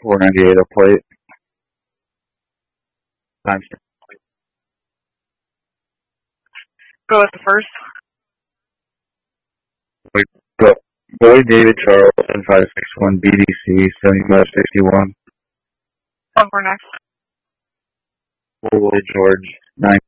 498 a plate. Times Go with the first. Boyd David Charles 7561 BDC 7561. Over next. Lloyd George 9